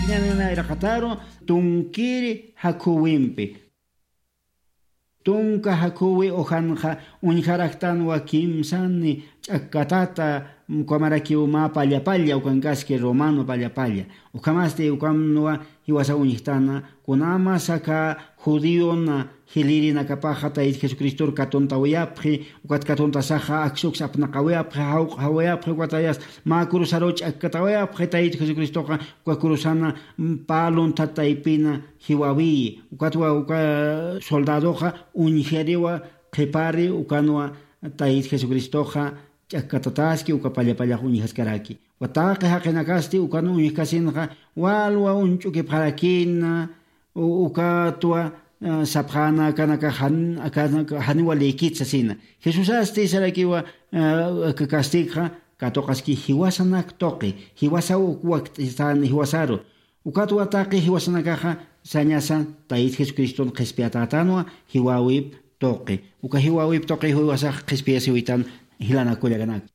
ñana irakataro tunkiri hakuwimpi. Tunka hakuwi ojanja unjaraktan wakimsani chakatata kuamaraki uma palla ukankaski romano palla ukamaste ukamnua hiwasa unjtana kunama saka judío na hilirina kapaja tait Jesucristo katonta wayapri ukat katonta saja aksuk sapna kawayapri hawayapri watayas ma kurusaroch akatawayapri tait Jesucristo ka kurusana palon tataipina hiwawi ukatwa uka soldadoja unjeriwa prepare ukanwa tait Jesucristo chakatataski ukapalla unjaskaraki wataqi haqinakasti ukanu unjkasinqa walwa unchuki parakina ukatwa saphana kanaka haniwa lekitsa sina Jesus asti sarakiwa kakastika katoqaski hiwasanak toqi hiwasa ukwaktistan hiwasaro ukatwa taqi hiwasanakaja sañasa tait Jesucristo qespiatatanwa hiwawip toqi uka hiwawip toqi hiwasa qespiasiwitan hilana kullaganak